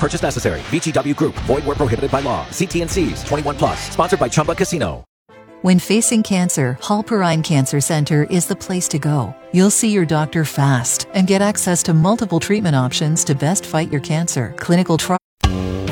purchase necessary. VGW Group. Void where prohibited by law. CT&Cs. 21 plus. Sponsored by Chumba Casino. When facing cancer, Halperine Cancer Center is the place to go. You'll see your doctor fast and get access to multiple treatment options to best fight your cancer. Clinical trials